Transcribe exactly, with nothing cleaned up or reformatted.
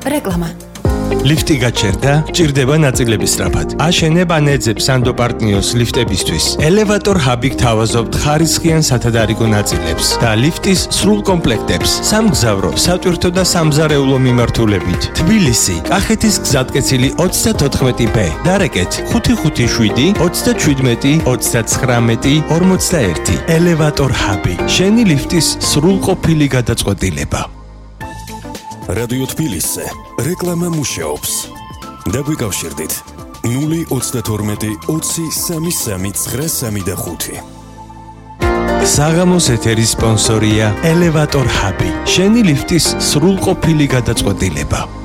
რეკლამა. ლიფტი გაჩერდა, ჭირდება ნაწილების სწრაფად. აშენებ ან ეძებ სანდო პარტნიოს ლიფტებისთვის. ელევატორ ჰაბი გთავაზობთ ხარისხიან სათადარიგო ნაწილებს და ლიფტის სრულ კომპლექტებს სამგზავრო, სატვირთო და სამზარეულო მიმართულებით. თბილისი, კახეთის გზატკეცილი ოცდათოთხმეტი ბ. დარეკეთ ხუთი ხუთი შვიდი ოცდაჩვიდმეტი ოცდაცხრამეტი ორმოცდაერთი. ელევატორ ჰაბი. შენი ლიფტის სრულყოფილი გადაწყვეტილება. რადიო თბილისზე რეკლამა მუშაობს. დაგვიკავშირდით ნული ოცდათორმეტი ოცი სამი სამი ცხრა სამი და ხუთი. საღამოს ეთერის სპონსორია ელევატორ ჰაბი. შენი ლიფტის სრულყოფილი გადაწყვეტილება.